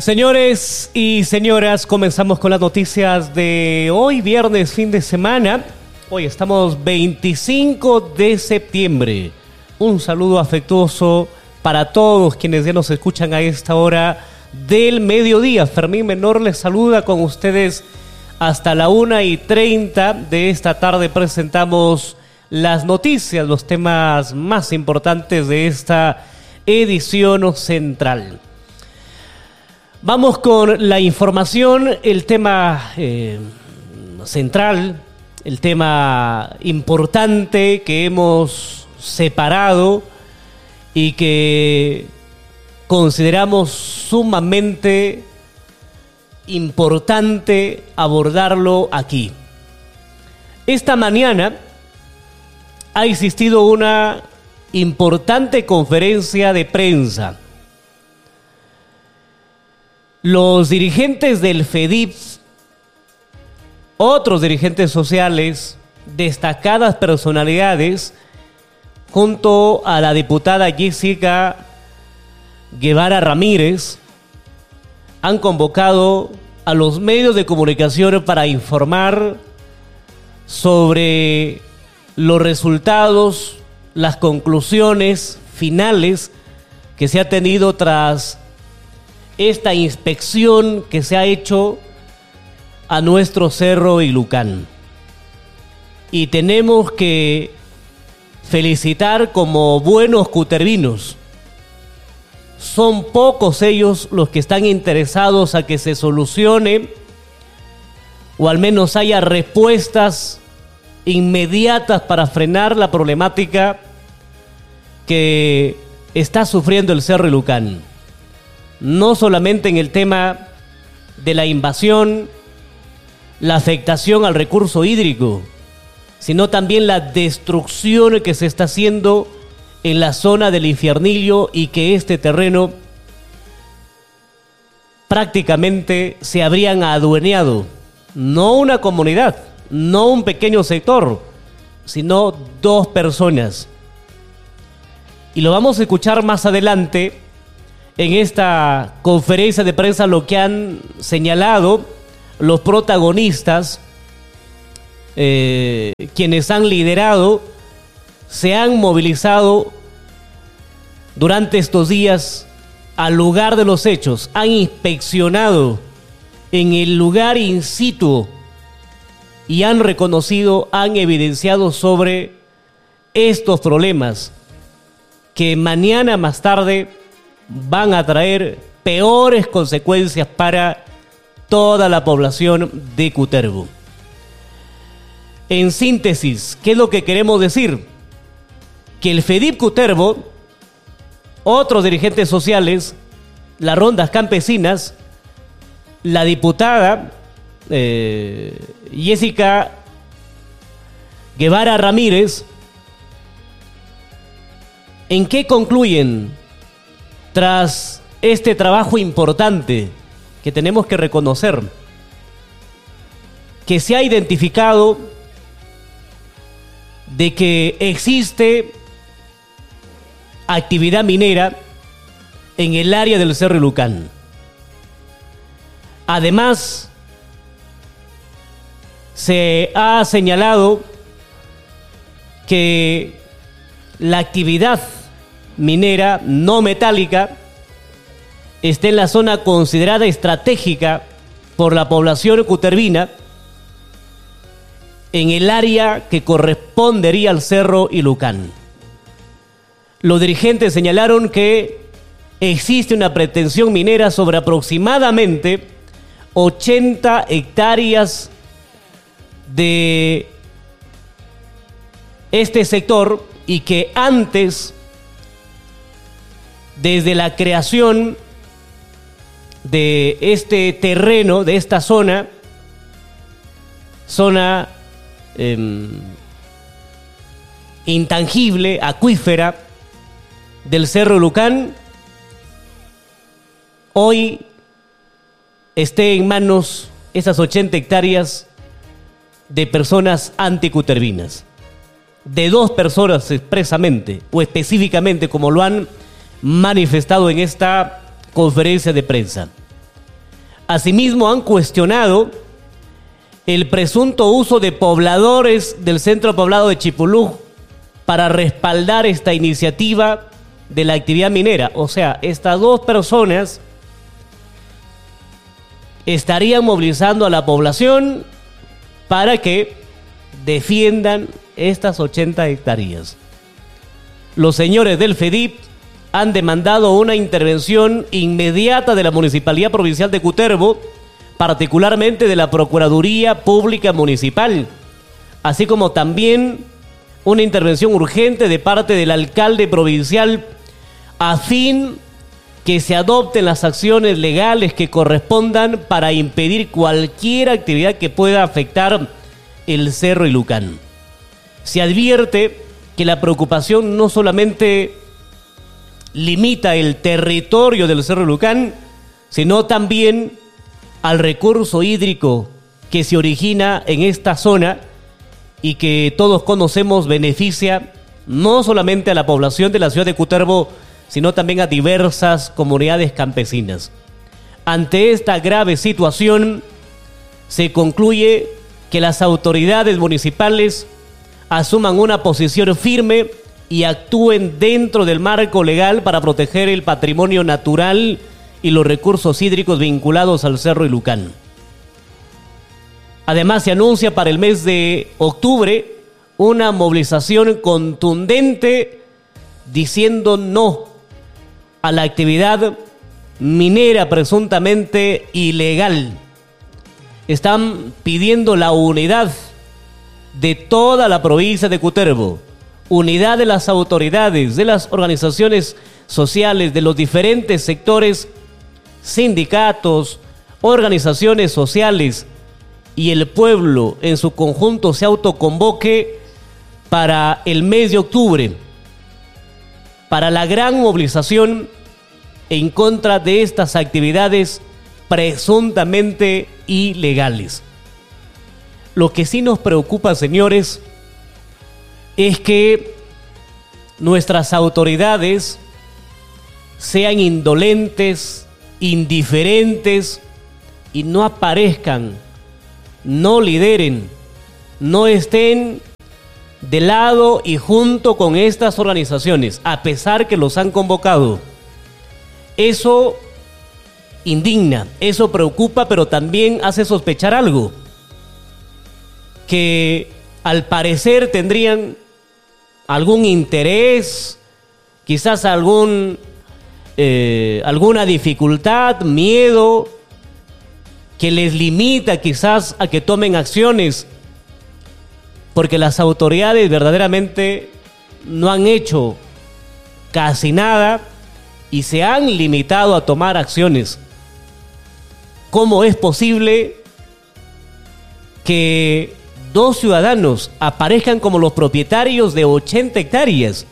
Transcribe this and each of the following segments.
Señores y señoras, comenzamos con las noticias de hoy, viernes, fin de semana. Hoy estamos 25 de septiembre. Un saludo afectuoso para todos quienes ya nos escuchan a esta hora del mediodía. Fermín Menor les saluda con ustedes hasta la 1:30 de esta tarde. Presentamos las noticias, los temas más importantes de esta edición central. Vamos con la información, el tema central, el tema importante que hemos separado y que consideramos sumamente importante abordarlo aquí. Esta mañana ha existido una importante conferencia de prensa. Los dirigentes del FEDIP, otros dirigentes sociales, destacadas personalidades, junto a la diputada Jessica Guevara Ramírez, han convocado a los medios de comunicación para informar sobre los resultados, las conclusiones finales que se ha tenido tras esta inspección que se ha hecho a nuestro Cerro Ilucán. Y tenemos que felicitar como buenos cutervinos. Son pocos ellos los que están interesados a que se solucione o al menos haya respuestas inmediatas para frenar la problemática que está sufriendo el Cerro Ilucán. No solamente en el tema de la invasión, la afectación al recurso hídrico, sino también la destrucción que se está haciendo en la zona del Infiernillo y que este terreno prácticamente se habrían adueñado, no una comunidad, no un pequeño sector, sino 2 personas. Y lo vamos a escuchar más adelante en esta conferencia de prensa, lo que han señalado los protagonistas, quienes han liderado, se han movilizado durante estos días al lugar de los hechos, han inspeccionado en el lugar in situ y han reconocido, han evidenciado sobre estos problemas que mañana más tarde van a traer peores consecuencias para toda la población de Cutervo. En síntesis, ¿qué es lo que queremos decir? Que el FEDIP Cutervo, otros dirigentes sociales, las rondas campesinas, la diputada Jessica Guevara Ramírez, ¿en qué concluyen tras este trabajo importante que tenemos que reconocer? Que se ha identificado de que existe actividad minera en el área del Cerro Ilucán. Además, se ha señalado que la actividad minera no metálica está en la zona considerada estratégica por la población cutervina, en el área que correspondería al Cerro Ilucán. Los dirigentes señalaron que existe una pretensión minera sobre aproximadamente 80 hectáreas de este sector y que antes, desde la creación de este terreno, de esta zona intangible, acuífera del Cerro Ilucán, hoy esté en manos esas 80 hectáreas de personas anticutervinas, de 2 personas expresamente o específicamente, como lo han manifestado en esta conferencia de prensa. Asimismo, han cuestionado el presunto uso de pobladores del centro poblado de Chipulú para respaldar esta iniciativa de la actividad minera. O sea, estas dos personas estarían movilizando a la población para que defiendan estas 80 hectáreas. Los señores del FEDIP han demandado una intervención inmediata de la Municipalidad Provincial de Cutervo, particularmente de la Procuraduría Pública Municipal, así como también una intervención urgente de parte del alcalde provincial a fin que se adopten las acciones legales que correspondan para impedir cualquier actividad que pueda afectar el Cerro Ilucán. Se advierte que la preocupación no solamente limita el territorio del Cerro Ilucán, sino también al recurso hídrico que se origina en esta zona y que todos conocemos beneficia no solamente a la población de la ciudad de Cutervo, sino también a diversas comunidades campesinas. Ante esta grave situación, se concluye que las autoridades municipales asuman una posición firme y actúen dentro del marco legal para proteger el patrimonio natural y los recursos hídricos vinculados al Cerro Ilucán. Además, se anuncia para el mes de octubre una movilización contundente diciendo no a la actividad minera presuntamente ilegal. Están pidiendo la unidad de toda la provincia de Cutervo, unidad de las autoridades, de las organizaciones sociales, de los diferentes sectores, sindicatos, organizaciones sociales, y el pueblo en su conjunto se autoconvoque para el mes de octubre, para la gran movilización en contra de estas actividades presuntamente ilegales. Lo que sí nos preocupa, señores, es que nuestras autoridades sean indolentes, indiferentes y no aparezcan, no lideren, no estén de lado y junto con estas organizaciones, a pesar que los han convocado. Eso indigna, eso preocupa, pero también hace sospechar algo, que al parecer tendrían algún interés, quizás alguna dificultad, miedo, que les limita quizás a que tomen acciones, porque las autoridades verdaderamente no han hecho casi nada y se han limitado a tomar acciones. ¿Cómo es posible que dos ciudadanos aparezcan como los propietarios de 80 hectáreas?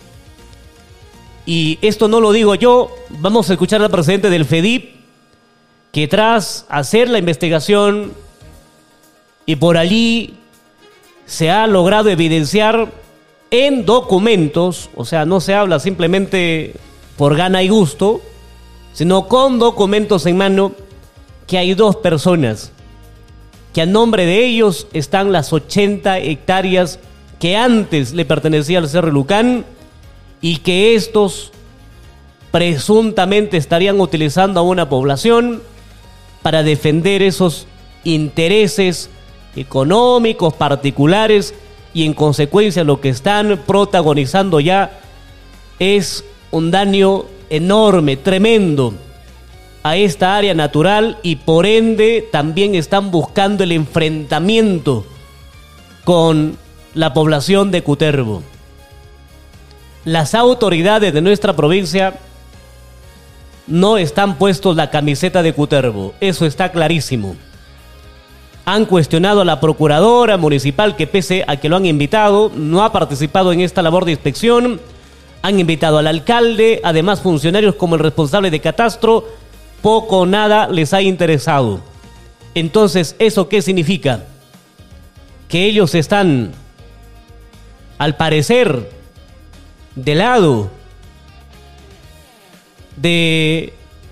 Y esto no lo digo yo, vamos a escuchar al presidente del FEDIP, que tras hacer la investigación y por allí se ha logrado evidenciar en documentos, o sea, no se habla simplemente por gana y gusto, sino con documentos en mano, que hay dos personas, que a nombre de ellos están las 80 hectáreas que antes le pertenecía al Cerro Ilucán y que estos presuntamente estarían utilizando a una población para defender esos intereses económicos particulares, y en consecuencia lo que están protagonizando ya es un daño enorme, tremendo a esta área natural, y por ende también están buscando el enfrentamiento con la población de Cutervo. Las autoridades de nuestra provincia no están puestos la camiseta de Cutervo, eso está clarísimo. Han cuestionado a la procuradora municipal, que pese a que lo han invitado, no ha participado en esta labor de inspección. Han invitado al alcalde, además funcionarios como el responsable de catastro, poco o nada les ha interesado. Entonces, ¿eso qué significa? Que ellos están, al parecer, de lado de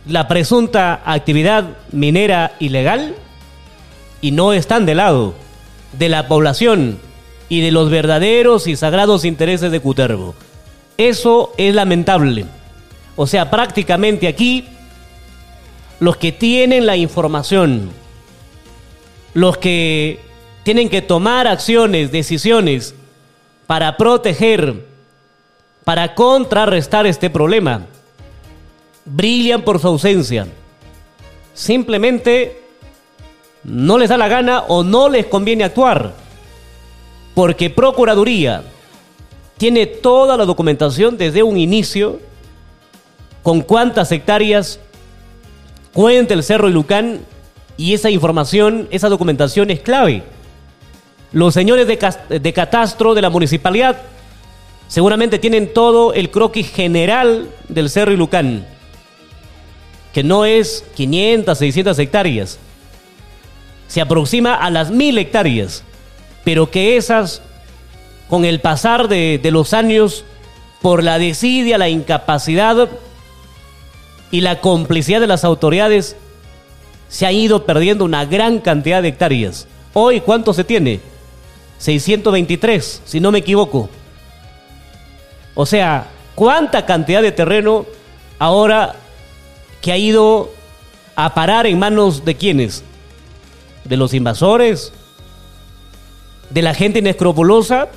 la presunta actividad minera ilegal y no están del lado de la población y de los verdaderos y sagrados intereses de Cutervo. Eso es lamentable. O sea, prácticamente aquí los que tienen la información, los que tienen que tomar acciones, decisiones para proteger, para contrarrestar este problema, brillan por su ausencia. Simplemente no les da la gana o no les conviene actuar, porque Procuraduría tiene toda la documentación desde un inicio con cuántas hectáreas cuenta el Cerro Ilucán, y esa información, esa documentación es clave. Los señores de catastro de la municipalidad seguramente tienen todo el croquis general del Cerro Ilucán, que no es 500, 600 hectáreas. Se aproxima a las 1000 hectáreas, pero que esas, con el pasar de los años, por la desidia, la incapacidad y la complicidad de las autoridades, se ha ido perdiendo una gran cantidad de hectáreas. Hoy, ¿cuánto se tiene? 623, si no me equivoco. O sea, ¿cuánta cantidad de terreno ahora que ha ido a parar en manos de quiénes? ¿De los invasores? ¿De la gente inescrupulosa?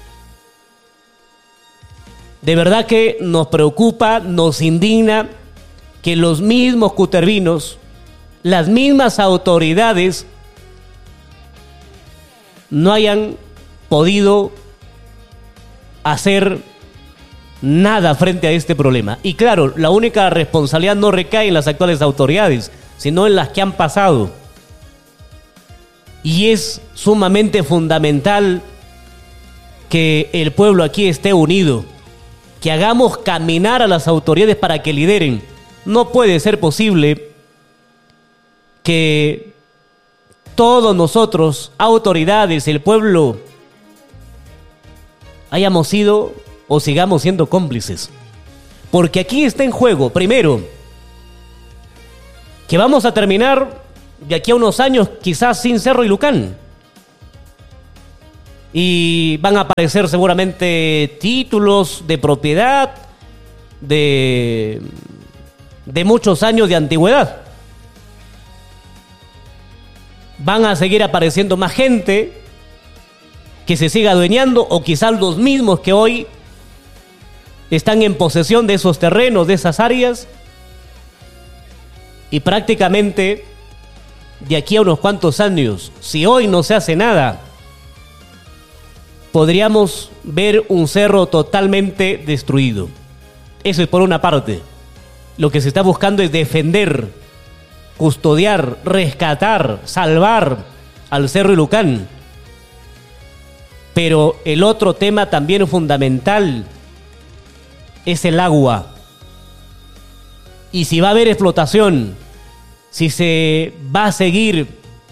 De verdad que nos preocupa, nos indigna que los mismos cutervinos, las mismas autoridades, no hayan podido hacer nada frente a este problema. Y claro, la única responsabilidad no recae en las actuales autoridades, sino en las que han pasado. Y es sumamente fundamental que el pueblo aquí esté unido, que hagamos caminar a las autoridades para que lideren. No puede ser posible que todos nosotros, autoridades, el pueblo, hayamos sido o sigamos siendo cómplices. Porque aquí está en juego, primero, que vamos a terminar de aquí a unos años quizás sin Cerro Ilucán. Y van a aparecer seguramente títulos de propiedad de muchos años de antigüedad. Van a seguir apareciendo más gente que se siga adueñando, o quizás los mismos que hoy están en posesión de esos terrenos, de esas áreas, y prácticamente de aquí a unos cuantos años, si hoy no se hace nada, podríamos ver un cerro totalmente destruido. Eso es por una parte. Lo que se está buscando es defender, custodiar, rescatar, salvar al Cerro Ilucán. Pero el otro tema también fundamental es el agua. Y si va a haber explotación, si se va a seguir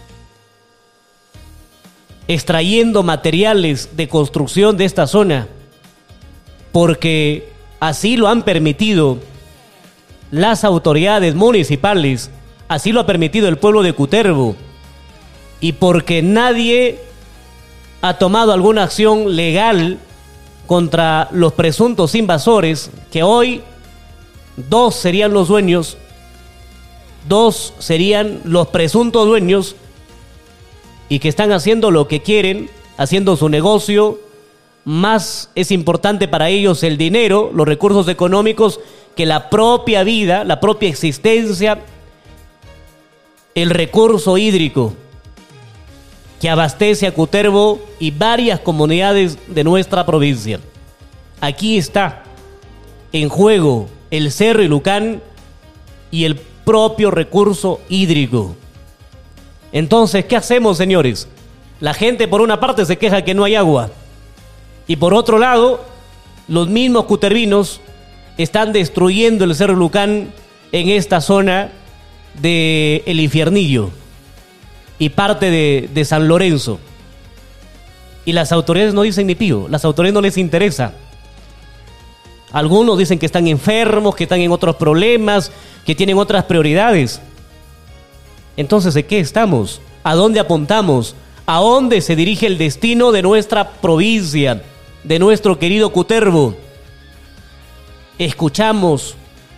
extrayendo materiales de construcción de esta zona, porque así lo han permitido las autoridades municipales, así lo ha permitido el pueblo de Cutervo, y porque nadie ha tomado alguna acción legal contra los presuntos invasores, que hoy 2 serían los dueños, 2 serían los presuntos dueños, y que están haciendo lo que quieren, haciendo su negocio. Más es importante para ellos el dinero, los recursos económicos, que la propia vida, la propia existencia, el recurso hídrico que abastece a Cutervo y varias comunidades de nuestra provincia. Aquí está en juego el Cerro Ilucán y el propio recurso hídrico. Entonces, ¿qué hacemos, señores? La gente por una parte se queja que no hay agua, y por otro lado, los mismos cutervinos están destruyendo el Cerro Ilucán en esta zona de El Infiernillo y parte de San Lorenzo. Y las autoridades no dicen ni pío, las autoridades no les interesa. Algunos dicen que están enfermos, que están en otros problemas, que tienen otras prioridades. Entonces, ¿de qué estamos? ¿A dónde apuntamos? ¿A dónde se dirige el destino de nuestra provincia, de nuestro querido Cutervo? Escuchamos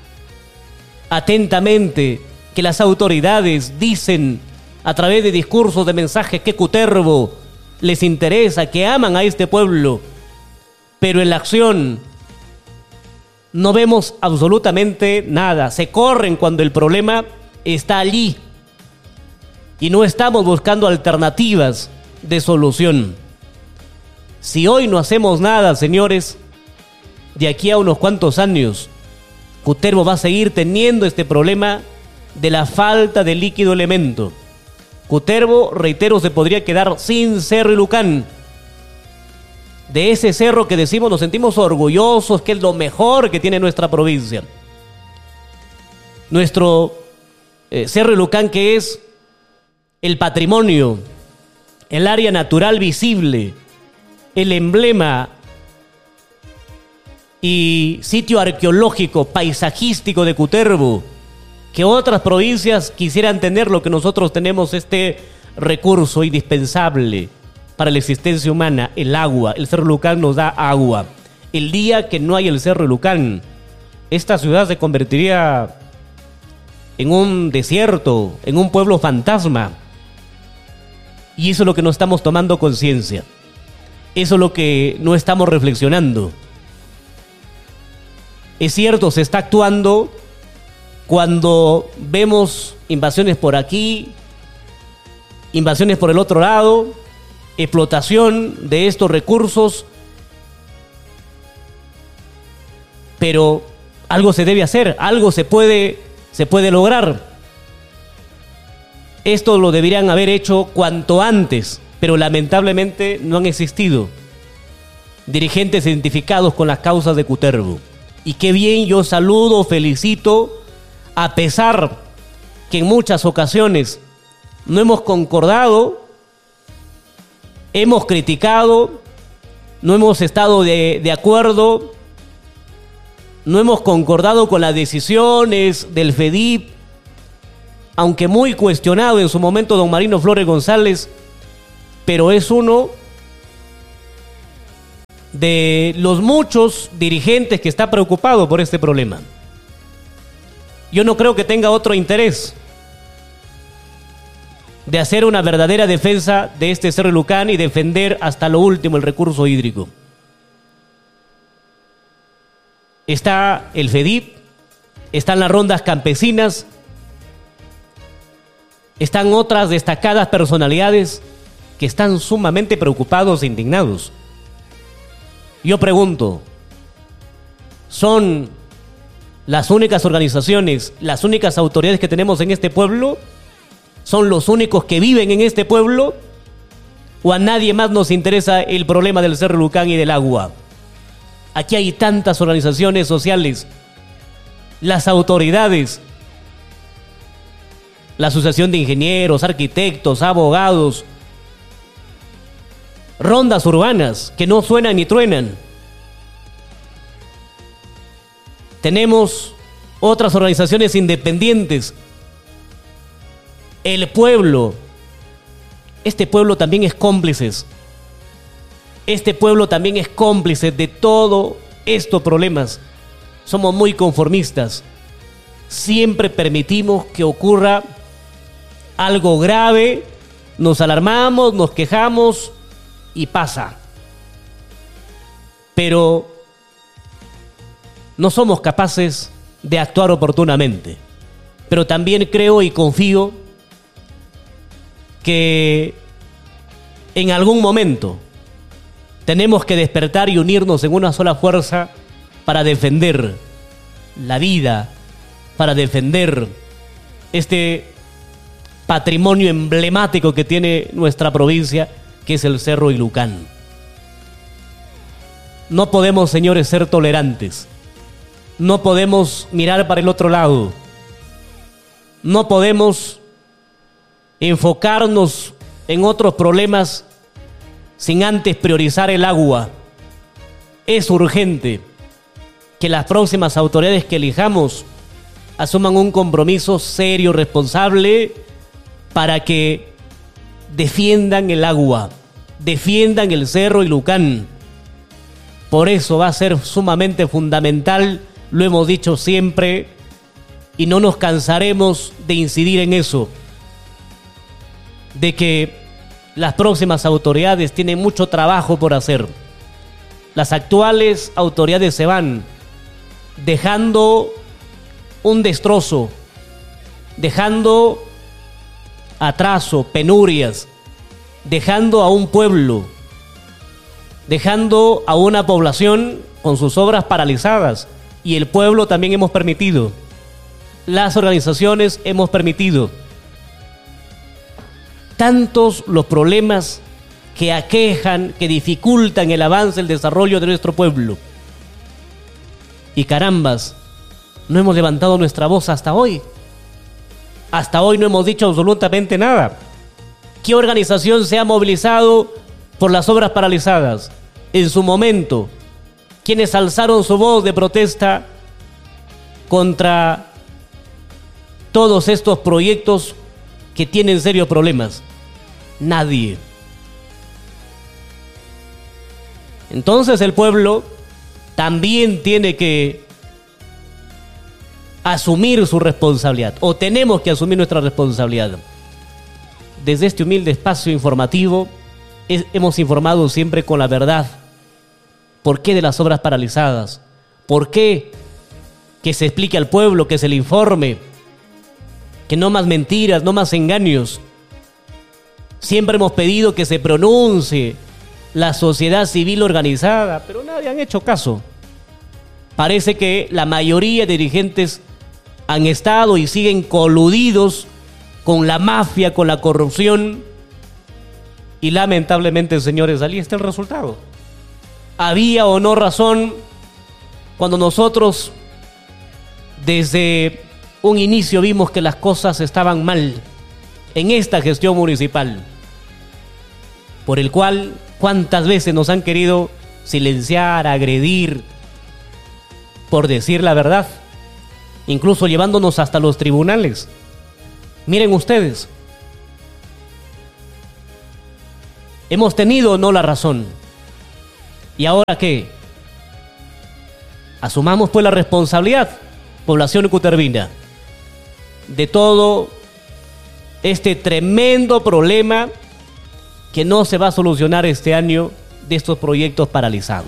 atentamente que las autoridades dicen a través de discursos, de mensajes, que Cutervo les interesa, que aman a este pueblo, pero en la acción no vemos absolutamente nada. Se corren cuando el problema está allí y no estamos buscando alternativas de solución. Si hoy no hacemos nada, señores, de aquí a unos cuantos años, Cutervo va a seguir teniendo este problema de la falta de líquido elemento. Cutervo, reitero, se podría quedar sin Cerro Ilhucán. De ese cerro que decimos, nos sentimos orgullosos, que es lo mejor que tiene nuestra provincia. Nuestro Cerro Ilhucán, que es el patrimonio, el área natural visible, el emblema y sitio arqueológico, paisajístico de Cutervo, que otras provincias quisieran tener lo que nosotros tenemos, este recurso indispensable para la existencia humana, el agua. El Cerro Ilhucán nos da agua. El día que no hay el Cerro Ilhucán, esta ciudad se convertiría en un desierto, en un pueblo fantasma. Y eso es lo que no estamos tomando conciencia. Eso es lo que no estamos reflexionando. Es cierto, se está actuando cuando vemos invasiones por aquí, invasiones por el otro lado, explotación de estos recursos, pero algo se debe hacer, algo se puede lograr. Esto lo deberían haber hecho cuanto antes, pero lamentablemente no han existido dirigentes identificados con las causas de Cutervo. Y qué bien, yo saludo, felicito, a pesar que en muchas ocasiones no hemos concordado, hemos criticado, no hemos estado de acuerdo, no hemos concordado con las decisiones del FEDIP, aunque muy cuestionado en su momento don Marino Flores González, pero es uno de los muchos dirigentes que está preocupado por este problema. Yo no creo que tenga otro interés de hacer una verdadera defensa de este Cerro Ilhucán y defender hasta lo último el recurso hídrico. Está el FEDIP, están las rondas campesinas, están otras destacadas personalidades que están sumamente preocupados e indignados. Yo pregunto, ¿son las únicas organizaciones, las únicas autoridades que tenemos en este pueblo? ¿Son los únicos que viven en este pueblo? ¿O a nadie más nos interesa el problema del Cerro Ilhucán y del agua? Aquí hay tantas organizaciones sociales, las autoridades, la Asociación de Ingenieros, Arquitectos, Abogados, rondas urbanas que no suenan ni truenan. Tenemos otras organizaciones independientes. El pueblo, este pueblo también es cómplice. Este pueblo también es cómplice de todos estos problemas. Somos muy conformistas. Siempre permitimos que ocurra algo grave, nos alarmamos, nos quejamos y pasa. Pero no somos capaces de actuar oportunamente. Pero también creo y confío que en algún momento tenemos que despertar y unirnos en una sola fuerza para defender la vida, para defender este patrimonio emblemático que tiene nuestra provincia, que es el Cerro Ilhucán. No podemos, señores, ser tolerantes. No podemos mirar para el otro lado. No podemos enfocarnos en otros problemas sin antes priorizar el agua. Es urgente. que las próximas autoridades que elijamos asuman un compromiso serio, responsable, para que defiendan el agua, defiendan el Cerro Ilucán. Por eso va a ser sumamente fundamental, lo hemos dicho siempre, y no nos cansaremos de incidir en eso, de que las próximas autoridades tienen mucho trabajo por hacer. Las actuales autoridades se van, dejando un destrozo, dejando atraso, penurias, dejando a un pueblo, dejando a una población con sus obras paralizadas. Y el pueblo también hemos permitido, las organizaciones hemos permitido. Tantos los problemas que aquejan, que dificultan el avance, el desarrollo de nuestro pueblo. Y carambas, no hemos levantado nuestra voz hasta hoy. Hasta hoy no hemos dicho absolutamente nada. ¿Qué organización se ha movilizado por las obras paralizadas? En su momento, quienes alzaron su voz de protesta contra todos estos proyectos que tienen serios problemas. Nadie. Entonces el pueblo también tiene que asumir su responsabilidad, o tenemos que asumir nuestra responsabilidad. Desde este humilde espacio informativo hemos informado siempre con la verdad. ¿Por qué de las obras paralizadas? ¿Por qué? Que se explique al pueblo, que se le informe, que no más mentiras, no más engaños. Siempre hemos pedido que se pronuncie la sociedad civil organizada, pero nadie han hecho caso. Parece que la mayoría de dirigentes han estado y siguen coludidos con la mafia, con la corrupción. Y lamentablemente, señores, ahí está el resultado. ¿Había o no razón cuando nosotros desde un inicio vimos que las cosas estaban mal en esta gestión municipal? Por el cual, ¿cuántas veces nos han querido silenciar, agredir, por decir la verdad? Incluso llevándonos hasta los tribunales. Miren ustedes, ¿hemos tenido o no la razón? ¿Y ahora qué? Asumamos pues la responsabilidad, población cutervina, de todo este tremendo problema que no se va a solucionar este año de estos proyectos paralizados.